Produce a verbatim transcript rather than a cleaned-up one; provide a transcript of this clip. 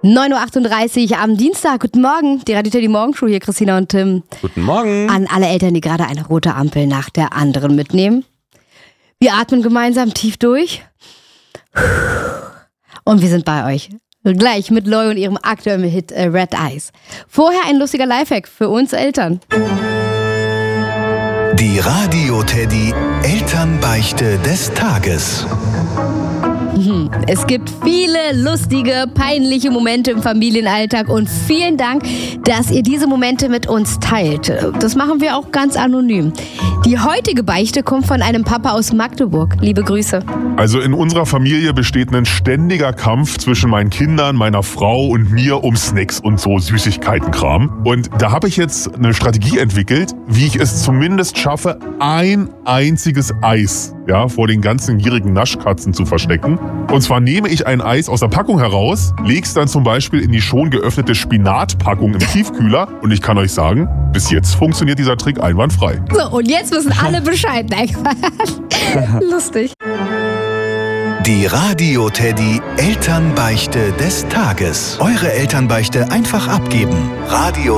neun Uhr achtunddreißig am Dienstag. Guten Morgen, die Radio Teddy Morgenshow hier, Christina und Tim. Guten Morgen. An alle Eltern, die gerade eine rote Ampel nach der anderen mitnehmen. Wir atmen gemeinsam tief durch. Und wir sind bei euch. Gleich mit Loy und ihrem aktuellen Hit äh, Red Eyes. Vorher ein lustiger Lifehack für uns Eltern. Die Radio Teddy Elternbeichte des Tages. Es gibt viele lustige, peinliche Momente im Familienalltag und vielen Dank, dass ihr diese Momente mit uns teilt. Das machen wir auch ganz anonym. Die heutige Beichte kommt von einem Papa aus Magdeburg. Liebe Grüße. Also in unserer Familie besteht ein ständiger Kampf zwischen meinen Kindern, meiner Frau und mir um Snacks und so Süßigkeitenkram. Und da habe ich jetzt eine Strategie entwickelt, wie ich es zumindest schaffe, ein einziges Eis, ja, vor den ganzen gierigen Naschkatzen zu verstecken. Und zwar nehme ich ein Eis aus der Packung heraus, lege es dann zum Beispiel in die schon geöffnete Spinatpackung im Tiefkühler und ich kann euch sagen, bis jetzt funktioniert dieser Trick einwandfrei. So, und jetzt wissen alle Bescheid. Lustig. Die Radio Teddy Elternbeichte des Tages. Eure Elternbeichte einfach abgeben. Radio